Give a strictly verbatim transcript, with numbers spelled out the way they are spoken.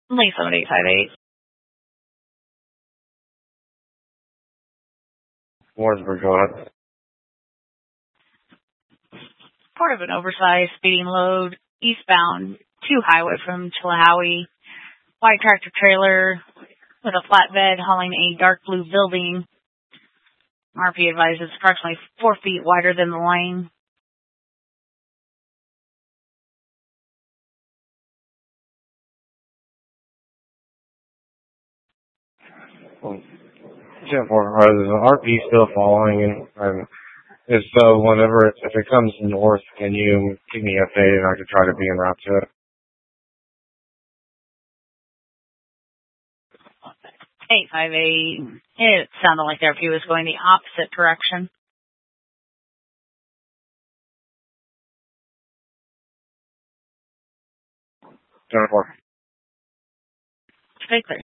Lake seven eight five eight. Warrensburg, go ahead. Part of an oversized speeding load eastbound to highway from Chilhowie. White tractor trailer with a flatbed hauling a dark blue building. R P advises approximately four feet wider than the lane. Well, ten four, is the R P still following? And, and if so, whenever it, if it comes north, can you keep me updated? I could try to be en route to it. eight five eight. It sounded like their view was going the opposite direction. ten four. Stay clear.